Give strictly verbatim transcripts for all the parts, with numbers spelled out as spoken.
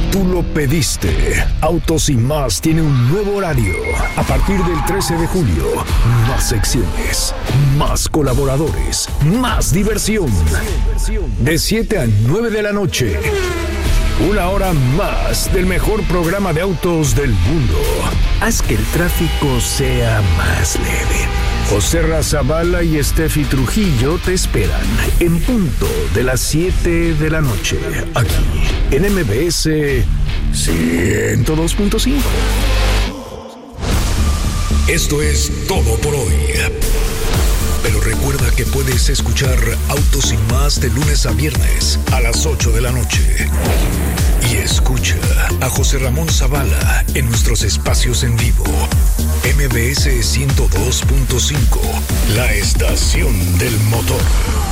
Tú lo pediste. Autos y Más tiene un nuevo horario. A partir del trece de julio, más secciones, más colaboradores, más diversión. De siete a nueve de la noche. Una hora más del mejor programa de autos del mundo. Haz que el tráfico sea más leve. José Razabala y Steffi Trujillo te esperan en punto de las siete de la noche, aquí en M B S ciento dos punto cinco. Esto es todo por hoy. Pero recuerda que puedes escuchar Autos y Más de lunes a viernes a las ocho de la noche. Y escucha a José Ramón Zavala en nuestros espacios en vivo. M B S ciento dos punto cinco, la estación del motor.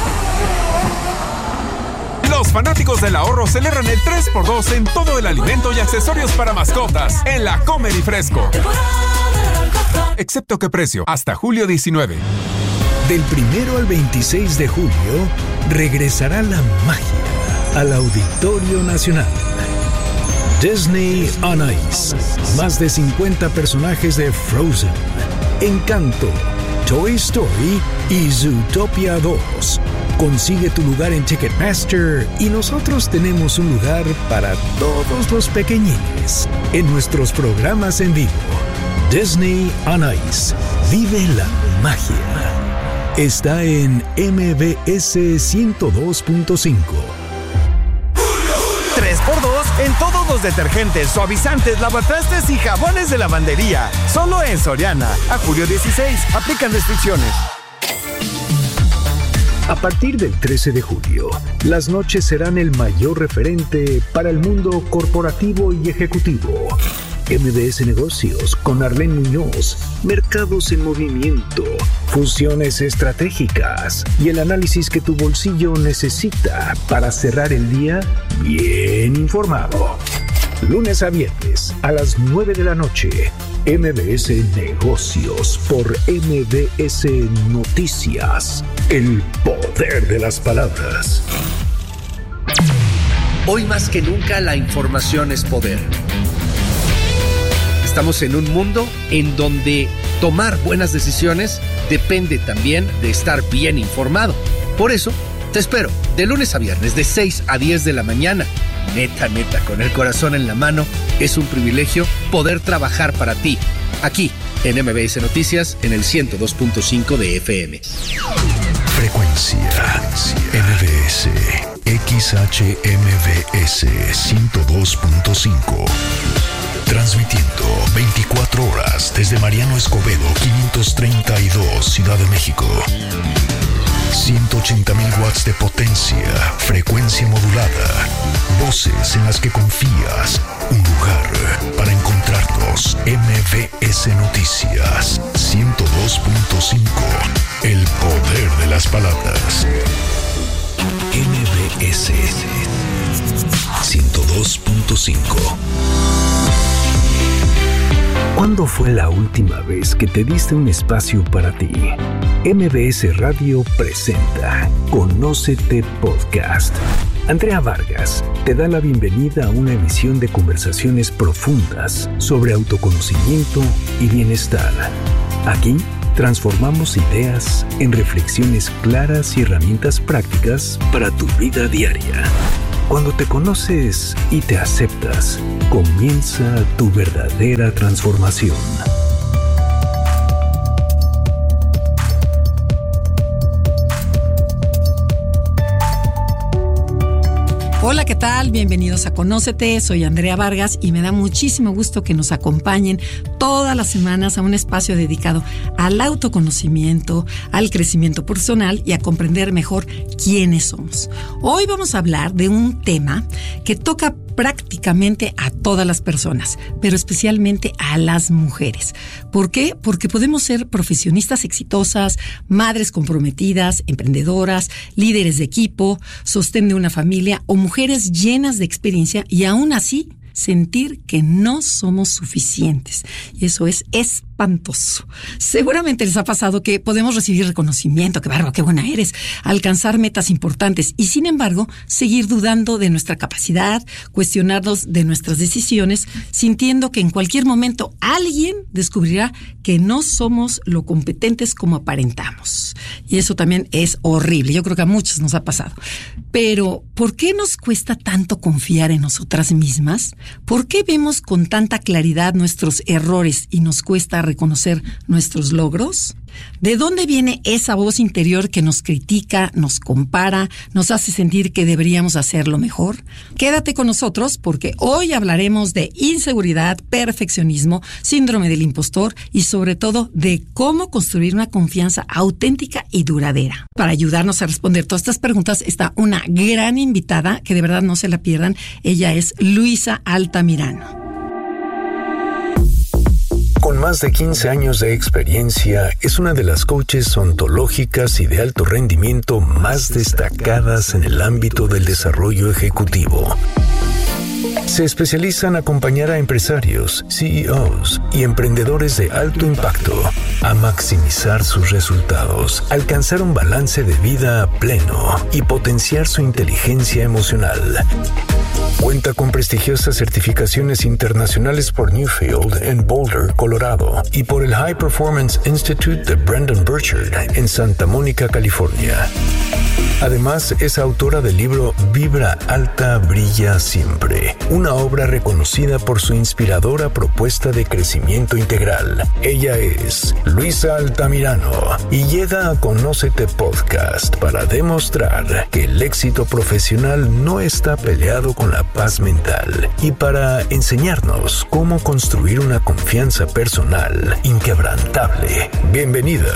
Los fanáticos del ahorro celebran el tres por dos en todo el alimento y accesorios para mascotas en la Comer y Fresco. Excepto que precio, hasta julio diecinueve. Del primero al veintiséis de julio, regresará la magia al Auditorio Nacional. Disney on Ice. Más de cincuenta personajes de Frozen, Encanto, Toy Story y Zootopia dos. Consigue tu lugar en Ticketmaster y nosotros tenemos un lugar para todos los pequeñines en nuestros programas en vivo. Disney on Ice. Vive la magia. Está en M B S ciento dos punto cinco. tres por dos en todos los detergentes, suavizantes, lavatrastes y jabones de lavandería. Solo en Soriana. A julio dieciséis. Aplican restricciones. A partir del trece de julio, las noches serán el mayor referente para el mundo corporativo y ejecutivo. M B S Negocios con Arlene Muñoz, mercados en movimiento, fusiones estratégicas y el análisis que tu bolsillo necesita para cerrar el día bien informado. Lunes a viernes a las nueve de la noche, M B S Negocios por M B S Noticias. El poder de las palabras. Hoy más que nunca la información es poder. Estamos en un mundo en donde tomar buenas decisiones depende también de estar bien informado. Por eso, te espero de lunes a viernes de seis a diez de la mañana. Neta, neta, con el corazón en la mano, es un privilegio poder trabajar para ti. Aquí, en M B S Noticias, en el ciento dos punto cinco de F M. Frecuencia M B S X H M B S ciento dos punto cinco. Transmitiendo veinticuatro horas desde Mariano Escobedo quinientos treinta y dos, Ciudad de México. ciento ochenta mil watts de potencia, frecuencia modulada. Voces en las que confías. Un lugar para encontrarnos. M B S Noticias ciento dos punto cinco. El poder de las palabras. M B S ciento dos punto cinco. ¿Cuándo fue la última vez que te diste un espacio para ti? M B S Radio presenta Conócete Podcast. Andrea Vargas te da la bienvenida a una emisión de conversaciones profundas sobre autoconocimiento y bienestar. Aquí transformamos ideas en reflexiones claras y herramientas prácticas para tu vida diaria. Cuando te conoces y te aceptas, comienza tu verdadera transformación. Hola, ¿qué tal? Bienvenidos a Conócete, soy Andrea Vargas y me da muchísimo gusto que nos acompañen todas las semanas a un espacio dedicado al autoconocimiento, al crecimiento personal y a comprender mejor quiénes somos. Hoy vamos a hablar de un tema que toca prácticamente a todas las personas, pero especialmente a las mujeres. ¿Por qué? Porque podemos ser profesionistas exitosas, madres comprometidas, emprendedoras, líderes de equipo, sostén de una familia o mujeres llenas de experiencia y aún así sentir que no somos suficientes. Y eso es espantoso. espantoso. Seguramente les ha pasado que podemos recibir reconocimiento, qué bárbaro, qué buena eres, alcanzar metas importantes y sin embargo seguir dudando de nuestra capacidad, cuestionarnos de nuestras decisiones, sintiendo que en cualquier momento alguien descubrirá que no somos lo competentes como aparentamos. Y eso también es horrible. Yo creo que a muchos nos ha pasado. Pero, ¿por qué nos cuesta tanto confiar en nosotras mismas? ¿Por qué vemos con tanta claridad nuestros errores y nos cuesta reconocer nuestros logros? ¿De dónde viene esa voz interior que nos critica, nos compara, nos hace sentir que deberíamos hacerlo mejor? Quédate con nosotros porque hoy hablaremos de inseguridad, perfeccionismo, síndrome del impostor y sobre todo de cómo construir una confianza auténtica y duradera. Para ayudarnos a responder todas estas preguntas está una gran invitada que de verdad no se la pierdan. Ella es Luisa Altamirano. Con más de quince años de experiencia, es una de las coaches ontológicas y de alto rendimiento más destacadas en el ámbito del desarrollo ejecutivo. Se especializa en acompañar a empresarios, C E Os y emprendedores de alto impacto a maximizar sus resultados, alcanzar un balance de vida pleno y potenciar su inteligencia emocional. Cuenta con prestigiosas certificaciones internacionales por Newfield en Boulder, Colorado, y por el High Performance Institute de Brandon Burchard en Santa Mónica, California. Además, es autora del libro Vibra Alta, Brilla Siempre, una obra reconocida por su inspiradora propuesta de crecimiento integral. Ella es Luisa Altamirano y llega a Conócete Podcast para demostrar que el éxito profesional no está peleado con la paz mental y para enseñarnos cómo construir una confianza personal inquebrantable. Bienvenida.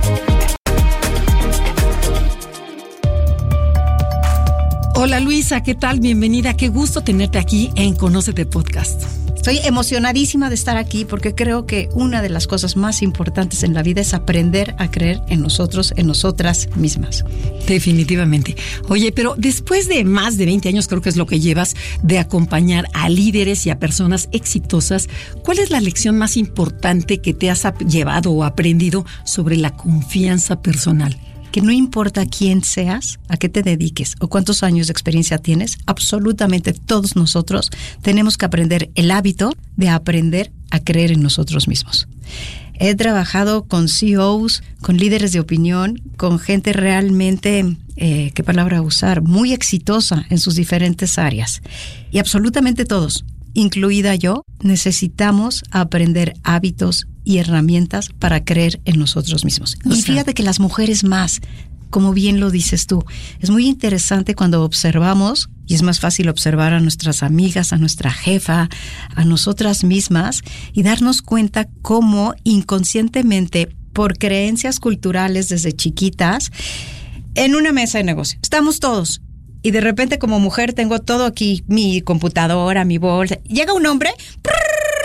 Hola Luisa, ¿qué tal? Bienvenida, qué gusto tenerte aquí en Conócete Podcast. Estoy emocionadísima de estar aquí porque creo que una de las cosas más importantes en la vida es aprender a creer en nosotros, en nosotras mismas. Definitivamente. Oye, pero después de más de veinte años, creo que es lo que llevas, de acompañar a líderes y a personas exitosas, ¿cuál es la lección más importante que te has llevado o aprendido sobre la confianza personal? Que no importa quién seas, a qué te dediques o cuántos años de experiencia tienes, absolutamente todos nosotros tenemos que aprender el hábito de aprender a creer en nosotros mismos. He trabajado con C E Os, con líderes de opinión, con gente realmente, eh, ¿qué palabra usar? Muy exitosa en sus diferentes áreas. Y absolutamente todos, incluida yo, necesitamos aprender hábitos y herramientas para creer en nosotros mismos. O sea, y fíjate que las mujeres más, como bien lo dices tú, es muy interesante cuando observamos, y es más fácil observar a nuestras amigas, a nuestra jefa, a nosotras mismas, y darnos cuenta cómo inconscientemente, por creencias culturales desde chiquitas, en una mesa de negocio, estamos todos, y de repente como mujer tengo todo aquí, mi computadora, mi bolsa, llega un hombre, prrr,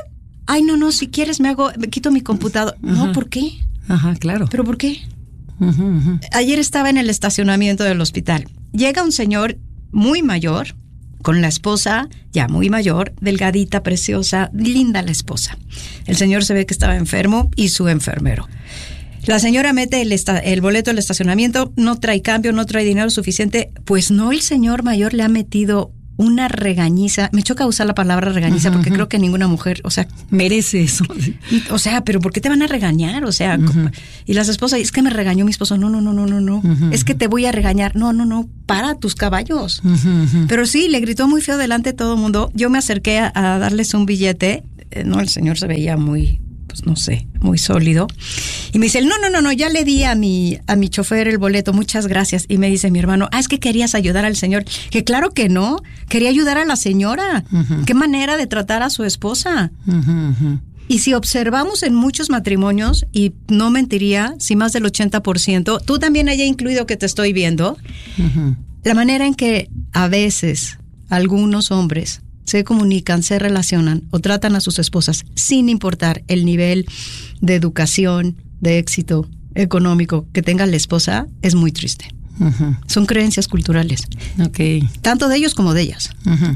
ay, no, no, si quieres me hago, me quito mi computadora. Uh-huh. No, ¿por qué? Ajá, claro. ¿Pero por qué? Uh-huh, uh-huh. Ayer estaba en el estacionamiento del hospital. Llega un señor muy mayor, con la esposa ya muy mayor, delgadita, preciosa, linda la esposa. El señor se ve que estaba enfermo y su enfermero. La señora mete el, esta, el boleto del estacionamiento, no trae cambio, no trae dinero suficiente. Pues no, el señor mayor le ha metido una regañiza. Me choca usar la palabra regañiza, uh-huh, porque creo que ninguna mujer, o sea, merece eso. Y, o sea, pero ¿por qué te van a regañar? O sea, uh-huh. Y las esposas, es que me regañó mi esposo. No, no, no, no, no, no. Uh-huh. Es que te voy a regañar. No, no, no, para tus caballos. Uh-huh, uh-huh. Pero sí, le gritó muy feo delante de todo el mundo. Yo me acerqué a, a darles un billete. Eh, no, el señor se veía muy, pues no sé, muy sólido. Y me dice, no, no, no, no, ya le di a mi, a mi chofer el boleto, muchas gracias. Y me dice mi hermano, ah, es que querías ayudar al señor. Que claro que no, quería ayudar a la señora. Uh-huh. Qué manera de tratar a su esposa. Uh-huh, uh-huh. Y si observamos en muchos matrimonios, y no mentiría, si más del ochenta por ciento, tú también haya incluido que te estoy viendo, uh-huh, la manera en que a veces algunos hombres se comunican, se relacionan o tratan a sus esposas sin importar el nivel de educación, de éxito económico que tenga la esposa, es muy triste. Uh-huh. Son creencias culturales. Okay. Tanto de ellos como de ellas. Uh-huh.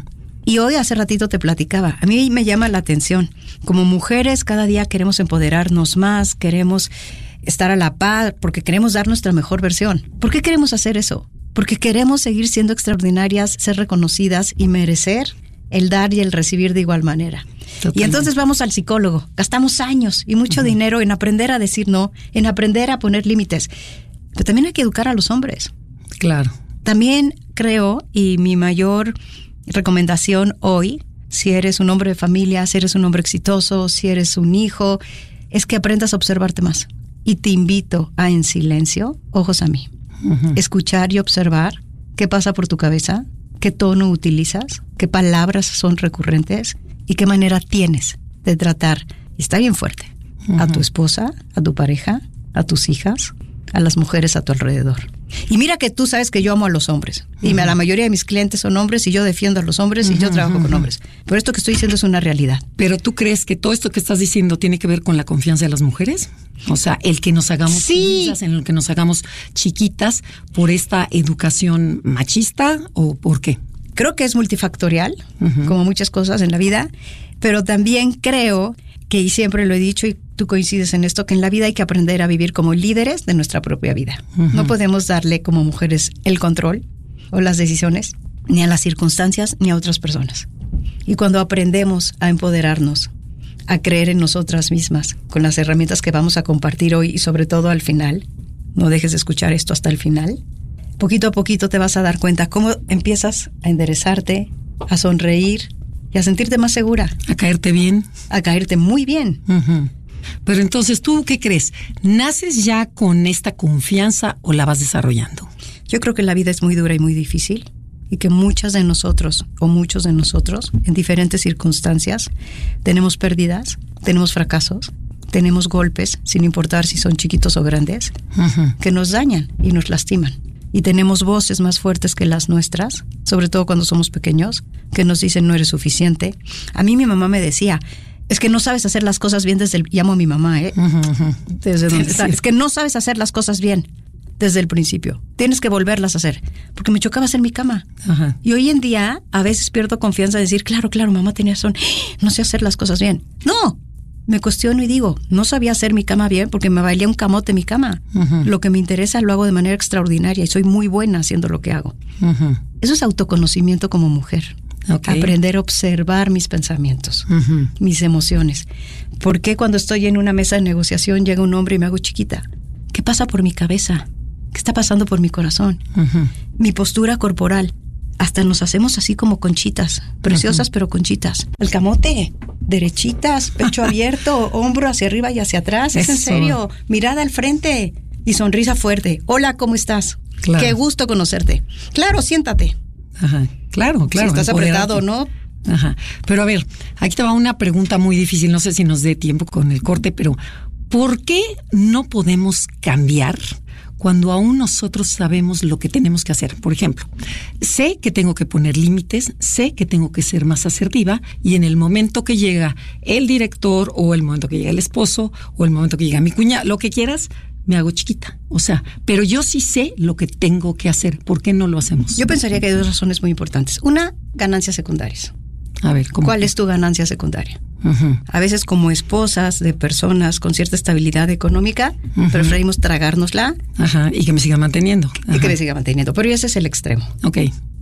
Y hoy hace ratito te platicaba, a mí me llama la atención. Como mujeres cada día queremos empoderarnos más, queremos estar a la par, porque queremos dar nuestra mejor versión. ¿Por qué queremos hacer eso? Porque queremos seguir siendo extraordinarias, ser reconocidas y merecer el dar y el recibir de igual manera. Totalmente. Y entonces vamos al psicólogo, gastamos años y mucho uh-huh. dinero en aprender a decir no, en aprender a poner límites. Pero también hay que educar a los hombres. Claro. También creo, y mi mayor recomendación hoy, si eres un hombre de familia, si eres un hombre exitoso, si eres un hijo, es que aprendas a observarte más. Y te invito a, en silencio, ojos a mí, uh-huh. escuchar y observar qué pasa por tu cabeza, qué tono utilizas, qué palabras son recurrentes y qué manera tienes de tratar, y está bien fuerte, uh-huh. a tu esposa, a tu pareja, a tus hijas, a las mujeres a tu alrededor. Y mira que tú sabes que yo amo a los hombres. Uh-huh. Y la mayoría de mis clientes son hombres y yo defiendo a los hombres y uh-huh. yo trabajo con hombres. Pero esto que estoy diciendo es una realidad. ¿Pero tú crees que todo esto que estás diciendo tiene que ver con la confianza de las mujeres? O sea, el que nos hagamos sí. tímidas, en el que nos hagamos chiquitas por esta educación machista, ¿o por qué? Creo que es multifactorial, uh-huh. como muchas cosas en la vida, pero también creo que, y siempre lo he dicho y tú coincides en esto, que en la vida hay que aprender a vivir como líderes de nuestra propia vida. Uh-huh. No podemos darle como mujeres el control o las decisiones, ni a las circunstancias, ni a otras personas. Y cuando aprendemos a empoderarnos, a creer en nosotras mismas, con las herramientas que vamos a compartir hoy y sobre todo al final, no dejes de escuchar esto hasta el final, poquito a poquito te vas a dar cuenta cómo empiezas a enderezarte, a sonreír y a sentirte más segura. A caerte bien. A caerte muy bien. Uh-huh. Pero entonces, ¿tú qué crees? ¿Naces ya con esta confianza o la vas desarrollando? Yo creo que la vida es muy dura y muy difícil y que muchas de nosotros o muchos de nosotros en diferentes circunstancias tenemos pérdidas, tenemos fracasos, tenemos golpes, sin importar si son chiquitos o grandes, uh-huh. que nos dañan y nos lastiman. Y tenemos voces más fuertes que las nuestras, sobre todo cuando somos pequeños, que nos dicen no eres suficiente. A mí mi mamá me decía, es que no sabes hacer las cosas bien desde el... Llamo a mi mamá, ¿eh? Uh-huh. Desde donde está. Es que no sabes hacer las cosas bien desde el principio. Tienes que volverlas a hacer. Porque me chocaba hacer mi cama. Uh-huh. Y hoy en día, a veces pierdo confianza de decir, claro, claro, mamá tenía razón. No sé hacer las cosas bien. ¡No! Me cuestiono y digo, no sabía hacer mi cama bien porque me valía un camote mi cama. Uh-huh. Lo que me interesa lo hago de manera extraordinaria y soy muy buena haciendo lo que hago. Uh-huh. Eso es autoconocimiento como mujer. Okay. Aprender a observar mis pensamientos, uh-huh. mis emociones. ¿Por qué cuando estoy en una mesa de negociación llega un hombre y me hago chiquita? ¿Qué pasa por mi cabeza? ¿Qué está pasando por mi corazón? Uh-huh. Mi postura corporal. Hasta nos hacemos así como conchitas, preciosas uh-huh. pero conchitas. El camote, derechitas, pecho abierto, hombro hacia arriba y hacia atrás. Es Eso. En serio, mirada al frente y sonrisa fuerte. Hola, ¿cómo estás? Claro. Qué gusto conocerte. Claro, siéntate. Ajá, claro, claro. Si estás apretado, ¿no? Ajá. Pero a ver, aquí te va una pregunta muy difícil, no sé si nos dé tiempo con el corte, pero ¿por qué no podemos cambiar cuando aún nosotros sabemos lo que tenemos que hacer? Por ejemplo, sé que tengo que poner límites, sé que tengo que ser más asertiva y en el momento que llega el director o el momento que llega el esposo o el momento que llega mi cuñada, lo que quieras, me hago chiquita. O sea, pero yo sí sé lo que tengo que hacer. ¿Por qué no lo hacemos? Yo pensaría que hay dos razones muy importantes. Una, ganancias secundarias. A ver, ¿cómo? ¿Cuál es tu ganancia secundaria? Uh-huh. A veces como esposas de personas con cierta estabilidad económica, uh-huh. preferimos tragárnosla. Ajá, y que me siga manteniendo. Ajá. Y que me siga manteniendo. Pero ese es el extremo. Ok.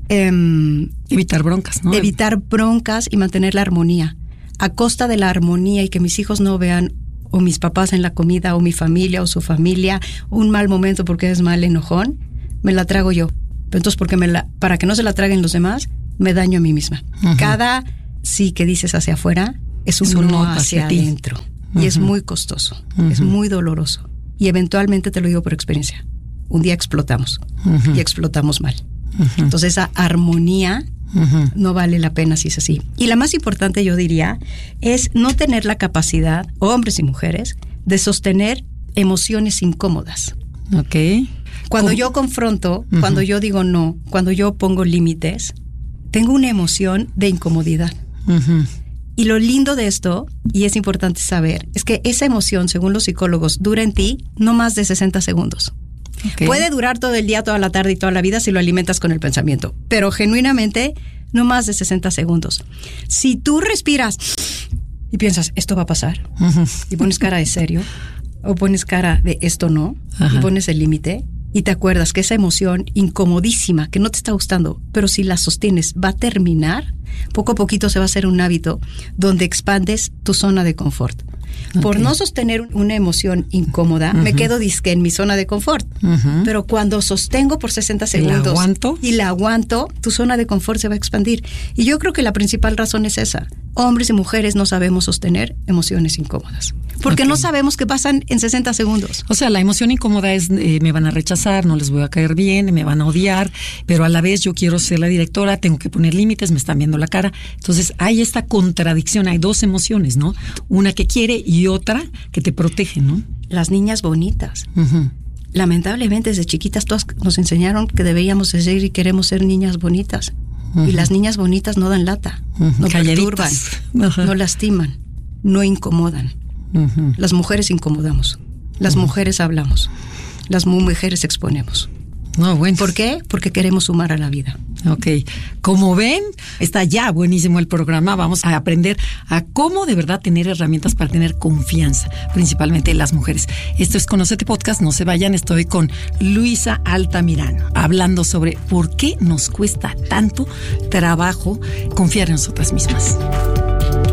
Eh, evitar broncas, ¿no? Evitar broncas y mantener la armonía. A costa de la armonía y que mis hijos no vean o mis papás en la comida, o mi familia, o su familia, un mal momento porque es mal enojón, me la trago yo. Pero entonces, porque me la, para que no se la traguen los demás, me daño a mí misma. Uh-huh. Cada sí que dices hacia afuera es un, es un no hacia, hacia adentro. Uh-huh. Y es muy costoso, uh-huh. es muy doloroso. Y eventualmente, te lo digo por experiencia, un día explotamos. Uh-huh. Y explotamos mal. Uh-huh. Entonces, esa armonía uh-huh. no vale la pena si es así. Y la más importante, yo diría, es no tener la capacidad, hombres y mujeres, de sostener emociones incómodas. Ok. Cuando ¿Cómo? yo confronto, uh-huh. cuando yo digo no, cuando yo pongo límites, tengo una emoción de incomodidad. Uh-huh. Y lo lindo de esto, y es importante saber, es que esa emoción, según los psicólogos, dura en ti no más de sesenta segundos. Okay. Puede durar todo el día, toda la tarde y toda la vida si lo alimentas con el pensamiento, pero genuinamente no más de sesenta segundos. Si tú respiras y piensas, esto va a pasar, uh-huh. y pones cara de serio, o pones cara de esto no, Ajá. y pones el límite, y te acuerdas que esa emoción incomodísima, que no te está gustando, pero si la sostienes, va a terminar, poco a poquito se va a hacer un hábito donde expandes tu zona de confort. Okay. Por no sostener una emoción incómoda, uh-huh. me quedo disque en mi zona de confort. Uh-huh. Pero cuando sostengo por sesenta segundos ¿La aguanto? y la aguanto, tu zona de confort se va a expandir. Y yo creo que la principal razón es esa. Hombres y mujeres no sabemos sostener emociones incómodas. Porque okay. no sabemos qué pasan en sesenta segundos. O sea, la emoción incómoda es, eh, me van a rechazar, no les voy a caer bien, me van a odiar, pero a la vez yo quiero ser la directora, tengo que poner límites, me están viendo la cara. Entonces hay esta contradicción, hay dos emociones, ¿no? Una que quiere y otra que te protege, ¿no? Las niñas bonitas. Uh-huh. Lamentablemente desde chiquitas todas nos enseñaron que deberíamos ser y queremos ser niñas bonitas. Uh-huh. Y las niñas bonitas no dan lata, uh-huh. no perturban, uh-huh. no lastiman, no incomodan. Uh-huh. Las mujeres incomodamos, las uh-huh. mujeres hablamos, las mujeres exponemos. No, bueno. ¿Por qué? Porque queremos sumar a la vida. Ok. Como ven, está ya buenísimo el programa. Vamos a aprender a cómo de verdad tener herramientas para tener confianza, principalmente las mujeres. Esto es Conócete Podcast. No se vayan. Estoy con Luisa Altamirano, hablando sobre por qué nos cuesta tanto trabajo confiar en nosotras mismas.